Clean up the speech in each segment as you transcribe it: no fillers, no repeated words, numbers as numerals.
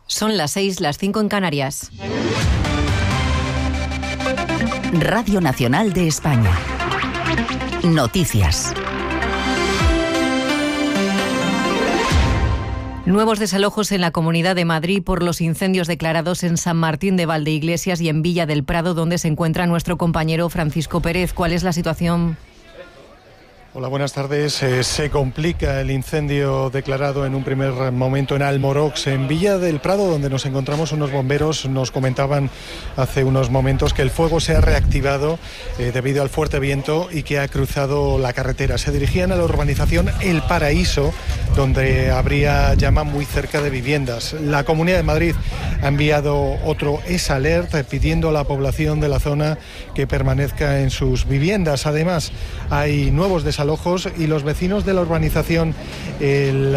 Son las 6, las 5 en Canarias. Radio Nacional de España. Noticias. Nuevos desalojos en la Comunidad de Madrid por los incendios declarados en San Martín de Valdeiglesias y en Villa del Prado, donde se encuentra nuestro compañero Francisco Pérez. ¿Cuál es la situación? Hola, buenas tardes. Se complica el incendio declarado en un primer momento en Almorox, en Villa del Prado, donde nos encontramos. Unos bomberos nos comentaban hace unos momentos que el fuego se ha reactivado debido al fuerte viento y que ha cruzado la carretera. Se dirigían a la urbanización El Paraíso, donde habría llama muy cerca de viviendas. La Comunidad de Madrid ha enviado otro S-Alert pidiendo a la población de la zona que permanezca en sus viviendas. Además, hay nuevos desalojos y los vecinos de la urbanización El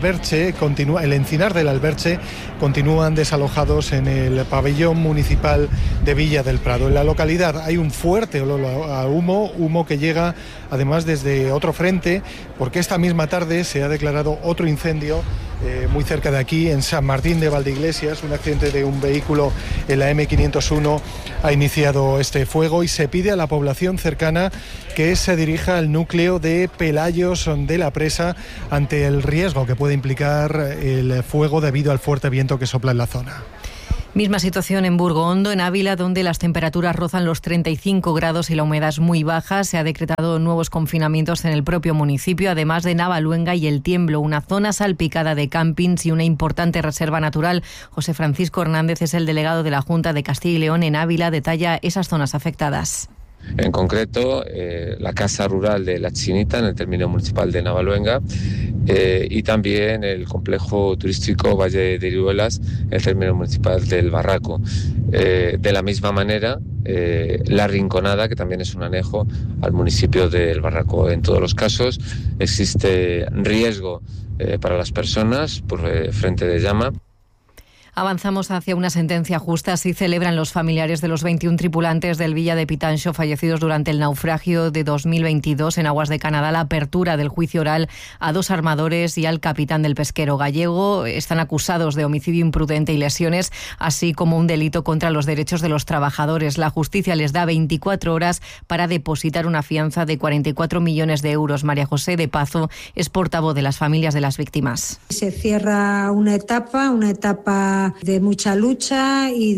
Encinar del Alberche continúan desalojados en el pabellón municipal de Villa del Prado. En la localidad hay un fuerte olor a humo que llega además desde otro frente, porque esta misma tarde se ha declarado otro incendio muy cerca de aquí, en San Martín de Valdeiglesias. Un accidente de un vehículo en la M501 ha iniciado este fuego y se pide a la población cercana que se dirija al núcleo de Pelayos de la Presa ante el riesgo que puede implicar el fuego debido al fuerte viento que sopla en la zona. Misma situación en Burgondo, en Ávila, donde las temperaturas rozan los 35 grados y la humedad es muy baja. Se ha decretado nuevos confinamientos en el propio municipio, además de Navaluenga y El Tiemblo, una zona salpicada de campings y una importante reserva natural. José Francisco Hernández es el delegado de la Junta de Castilla y León en Ávila, detalla esas zonas afectadas. En concreto, la Casa Rural de La Chinita, en el término municipal de Navaluenga, y también el complejo turístico Valle de Iruelas, en el término municipal del Barraco. De la misma manera, La Rinconada, que también es un anejo al municipio del Barraco. En todos los casos existe riesgo para las personas por frente de llama. Avanzamos hacia una sentencia justa. Así celebran los familiares de los 21 tripulantes del Villa de Pitancho fallecidos durante el naufragio de 2022 en aguas de Canadá la apertura del juicio oral a 2 armadores y al capitán del pesquero gallego. Están acusados de homicidio imprudente y lesiones, así como un delito contra los derechos de los trabajadores. La justicia les da 24 horas para depositar una fianza de 44 millones de euros. María José de Pazo es portavoz de las familias de las víctimas. Se cierra una etapa de mucha lucha y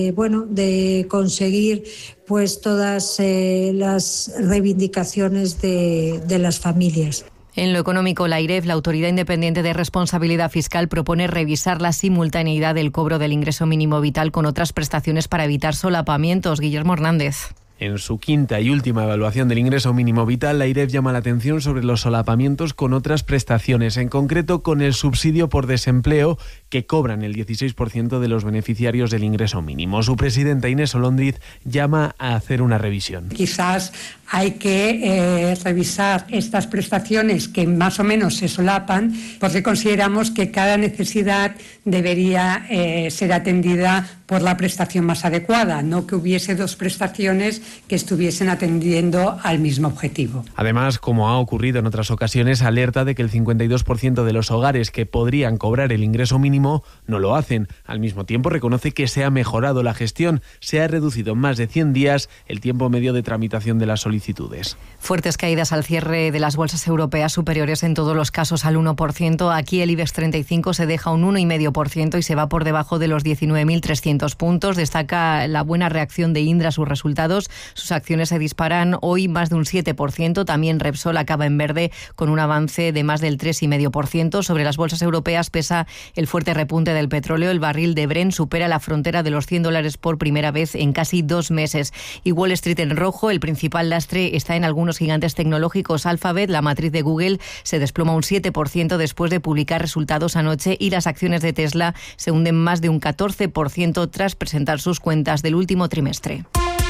de conseguir pues todas las reivindicaciones de las familias. En lo económico, la AIREF, la Autoridad Independiente de Responsabilidad Fiscal, propone revisar la simultaneidad del cobro del ingreso mínimo vital con otras prestaciones para evitar solapamientos. Guillermo Hernández. En su quinta y última evaluación del ingreso mínimo vital, la AIREF llama la atención sobre los solapamientos con otras prestaciones, en concreto con el subsidio por desempleo, que cobran el 16% de los beneficiarios del ingreso mínimo. Su presidenta Inés Olondiz llama a hacer una revisión. Quizás hay que revisar estas prestaciones que más o menos se solapan, porque consideramos que cada necesidad debería ser atendida por la prestación más adecuada, no que hubiese 2 prestaciones que estuviesen atendiendo al mismo objetivo. Además, como ha ocurrido en otras ocasiones, alerta de que el 52% de los hogares que podrían cobrar el ingreso mínimo no lo hacen. Al mismo tiempo, reconoce que se ha mejorado la gestión, se ha reducido en más de 100 días el tiempo medio de tramitación de las solicitudes. Fuertes caídas al cierre de las bolsas europeas, superiores en todos los casos al 1%. Aquí el IBEX 35 se deja un 1,5% y se va por debajo de los 19.300 puntos. Destaca la buena reacción de Indra a sus resultados. Sus acciones se disparan hoy más de un 7%. También Repsol acaba en verde con un avance de más del 3,5%. Sobre las bolsas europeas pesa el fuerte repunte del petróleo. El barril de Brent supera la frontera de los $100 por primera vez en casi 2 meses. Y Wall Street en rojo. El principal lastre está en algunos gigantes tecnológicos. Alphabet, la matriz de Google, se desploma un 7% después de publicar resultados anoche, y las acciones de Tesla se hunden más de un 14% tras presentar sus cuentas del último trimestre.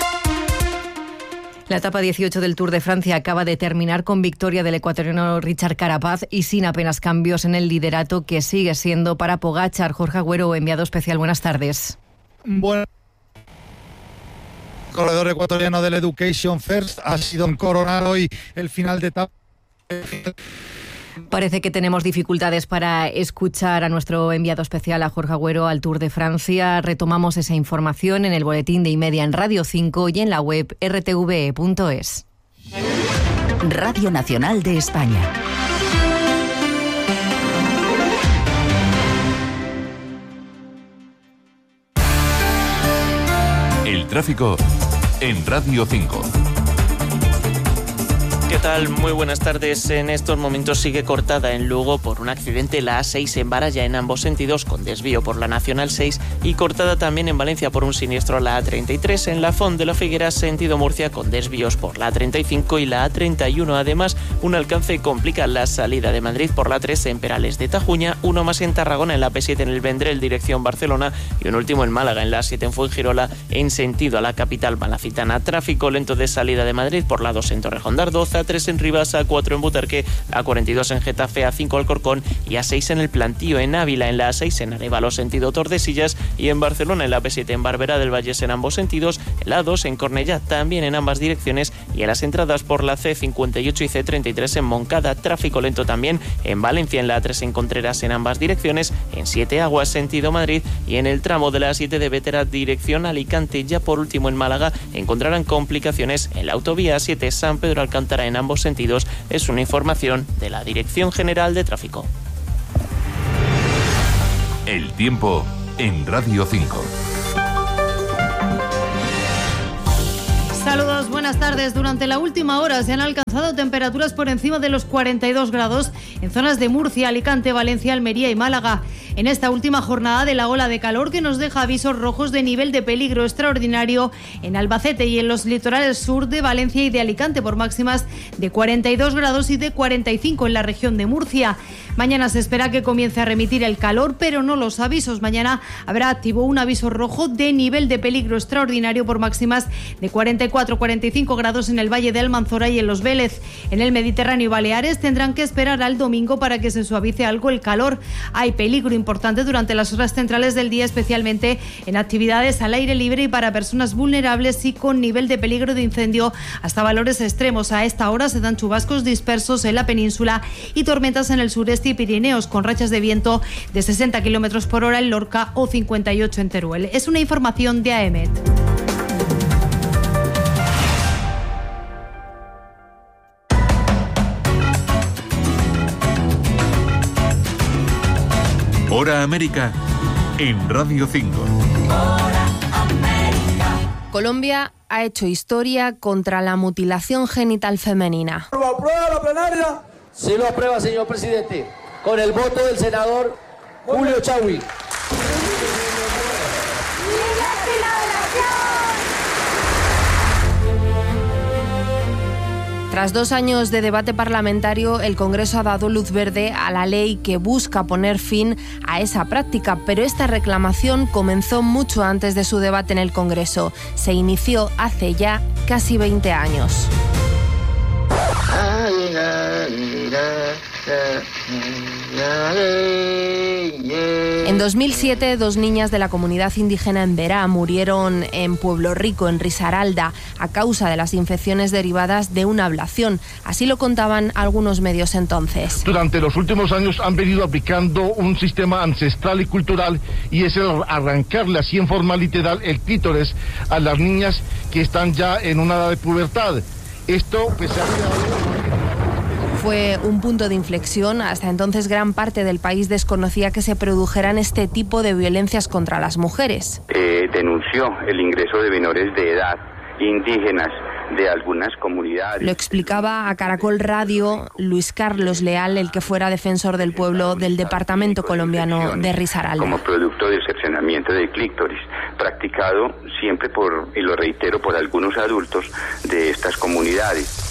La etapa 18 del Tour de Francia acaba de terminar con victoria del ecuatoriano Richard Carapaz y sin apenas cambios en el liderato, que sigue siendo para Pogačar. Jorge Agüero, enviado especial, buenas tardes. Bueno, el corredor ecuatoriano del Education First ha sido coronado hoy el final de etapa Parece que tenemos dificultades para escuchar a nuestro enviado especial, a Jorge Agüero, al Tour de Francia. Retomamos esa información en el boletín de Y-Media en Radio 5 y en la web rtve.es. Radio Nacional de España. El tráfico en Radio 5. ¿Qué tal? Muy buenas tardes. En estos momentos sigue cortada en Lugo por un accidente la A6 en Baraya en ambos sentidos, con desvío por la Nacional 6, y cortada también en Valencia por un siniestro la A33 en la Font de la Figuera, sentido Murcia, con desvíos por la A35 y la A31. Además, un alcance complica la salida de Madrid por la 3 en Perales de Tajuña, uno más en Tarragona en la P7 en el Vendrell dirección Barcelona y un último en Málaga en la A7 en Fuengirola en sentido a la capital malacitana. Tráfico lento de salida de Madrid por la 2 en Torrejón de Ardoz, A3 en Rivas, A4 en Butarque, A42 en Getafe, A5 Alcorcón y A6 en el Plantío, en Ávila, en la A6 en Arévalo sentido Tordesillas y en Barcelona en la P7 en Barberá del Vallés en ambos sentidos, en la A2 en Cornellá también en ambas direcciones y en las entradas por la C58 y C33 en Moncada. Tráfico lento también en Valencia, en la A3 en Contreras en ambas direcciones, en Siete Aguas sentido Madrid y en el tramo de la A7 de Bétera dirección Alicante. Ya por último en Málaga encontrarán complicaciones en la autovía A7 San Pedro Alcántara en ambos sentidos. Es una información de la Dirección General de Tráfico. El tiempo en Radio 5. Saludos, buenas tardes. Durante la última hora se han alcanzado temperaturas por encima de los 42 grados en zonas de Murcia, Alicante, Valencia, Almería y Málaga. En esta última jornada de la ola de calor que nos deja avisos rojos de nivel de peligro extraordinario en Albacete y en los litorales sur de Valencia y de Alicante por máximas de 42 grados y de 45 en la región de Murcia. Mañana se espera que comience a remitir el calor, pero no los avisos. Mañana habrá activo un aviso rojo de nivel de peligro extraordinario por máximas de 44-45 grados en el Valle de Almanzora y en los Vélez. En el Mediterráneo y Baleares tendrán que esperar al domingo para que se suavice algo el calor. Hay peligro importante durante las horas centrales del día, especialmente en actividades al aire libre y para personas vulnerables y con nivel de peligro de incendio hasta valores extremos. A esta hora se dan chubascos dispersos en la península y tormentas en el sureste y Pirineos, con rachas de viento de 60 km por hora en Lorca o 58 en Teruel. Es una información de AEMET. Hora América en Radio 5. Colombia ha hecho historia contra la mutilación genital femenina. ¿Lo aprueba la plenaria? Sí lo aprueba, señor presidente, con el voto del senador Julio Chaui. Tras 2 años de debate parlamentario, el Congreso ha dado luz verde a la ley que busca poner fin a esa práctica, pero esta reclamación comenzó mucho antes de su debate en el Congreso. Se inició hace ya casi 20 años. En 2007, 2 niñas de la comunidad indígena en Berá murieron en Pueblo Rico, en Risaralda, a causa de las infecciones derivadas de una ablación. Así lo contaban algunos medios entonces. Durante los últimos años han venido aplicando un sistema ancestral y cultural, y es el arrancarle así en forma literal el clítoris a las niñas que están ya en una edad de pubertad. Esto pues se ha creado... Fue un punto de inflexión. Hasta entonces gran parte del país desconocía que se produjeran este tipo de violencias contra las mujeres. Denunció el ingreso de menores de edad indígenas de algunas comunidades. Lo explicaba a Caracol Radio Luis Carlos Leal, el que fuera defensor del pueblo del departamento colombiano de Risaralda. Como producto del cercenamiento del clítoris, practicado siempre por, y lo reitero, por algunos adultos de estas comunidades.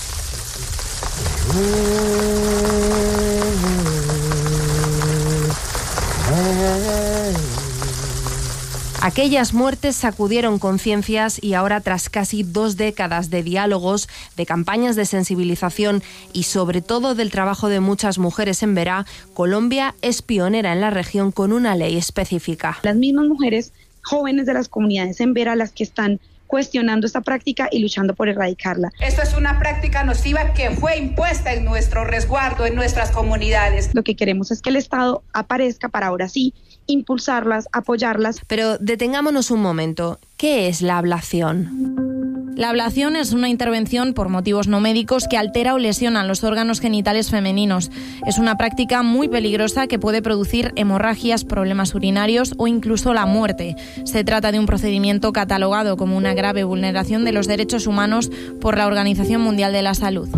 Aquellas muertes sacudieron conciencias y ahora, tras casi 2 décadas de diálogos, de campañas de sensibilización y sobre todo del trabajo de muchas mujeres en Berá, Colombia es pionera en la región con una ley específica. Las mismas mujeres jóvenes de las comunidades en Berá las que están cuestionando esta práctica y luchando por erradicarla. Esto es una práctica nociva que fue impuesta en nuestro resguardo, en nuestras comunidades. Lo que queremos es que el Estado aparezca para ahora sí impulsarlas, apoyarlas. Pero detengámonos un momento. ¿Qué es la ablación? La ablación es una intervención por motivos no médicos que altera o lesiona los órganos genitales femeninos. Es una práctica muy peligrosa que puede producir hemorragias, problemas urinarios o incluso la muerte. Se trata de un procedimiento catalogado como una grave vulneración de los derechos humanos por la Organización Mundial de la Salud.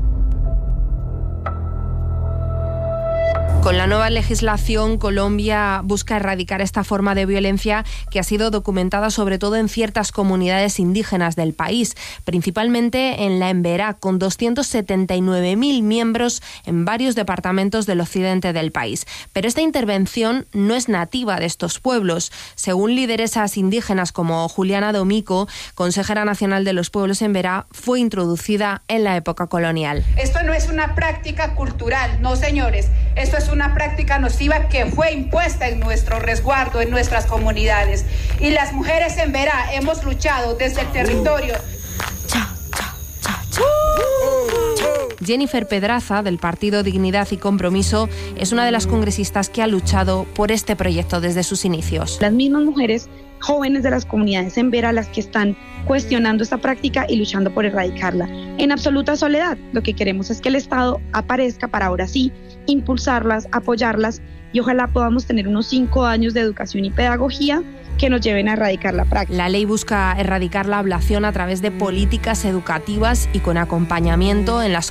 Con la nueva legislación, Colombia busca erradicar esta forma de violencia que ha sido documentada sobre todo en ciertas comunidades indígenas del país, principalmente en la Emberá, con 279.000 miembros en varios departamentos del occidente del país. Pero esta intervención no es nativa de estos pueblos. Según lideresas indígenas como Juliana Domico, consejera nacional de los pueblos Emberá, fue introducida en la época colonial. Esto no es una práctica cultural, no señores. Esto es una práctica nociva que fue impuesta en nuestro resguardo, en nuestras comunidades. Y las mujeres en Emberá hemos luchado desde el territorio. Jennifer Pedraza, del partido Dignidad y Compromiso, es una de las congresistas que ha luchado por este proyecto desde sus inicios. Las mismas mujeres jóvenes de las comunidades en Emberá las que están cuestionando esta práctica y luchando por erradicarla. En absoluta soledad, lo que queremos es que el Estado aparezca para ahora sí impulsarlas, apoyarlas y ojalá podamos tener unos 5 años de educación y pedagogía que nos lleven a erradicar la práctica. La ley busca erradicar la ablación a través de políticas educativas y con acompañamiento en las